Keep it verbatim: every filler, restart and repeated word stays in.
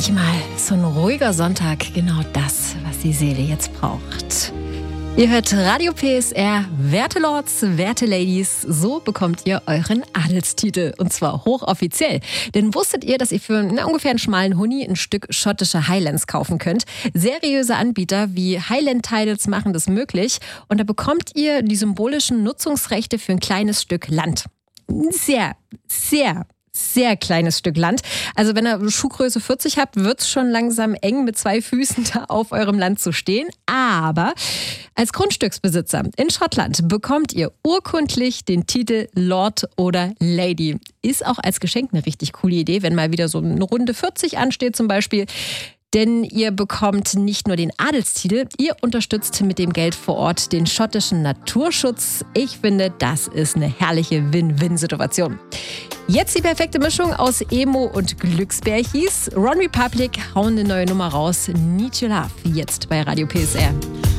Manchmal ist so ein ruhiger Sonntag genau das, was die Seele jetzt braucht. Ihr hört Radio P S R, Werte Lords, Werte Ladies, so bekommt ihr euren Adelstitel. Und zwar hochoffiziell. Denn wusstet ihr, dass ihr für na, ungefähr einen schmalen Huni ein Stück schottische Highlands kaufen könnt? Seriöse Anbieter wie Highland Titles machen das möglich. Und da bekommt ihr die symbolischen Nutzungsrechte für ein kleines Stück Land. Sehr, sehr Sehr kleines Stück Land. Also wenn ihr Schuhgröße vierzig habt, wird es schon langsam eng, mit zwei Füßen da auf eurem Land zu stehen. Aber als Grundstücksbesitzer in Schottland bekommt ihr urkundlich den Titel Lord oder Lady. Ist auch als Geschenk eine richtig coole Idee, wenn mal wieder so eine Runde vierzig ansteht zum Beispiel. Denn ihr bekommt nicht nur den Adelstitel, ihr unterstützt mit dem Geld vor Ort den schottischen Naturschutz. Ich finde, das ist eine herrliche Win-Win-Situation. Jetzt die perfekte Mischung aus Emo und Glücksbärchis. One Republic hauen eine neue Nummer raus. Need Your Love, jetzt bei Radio P S R.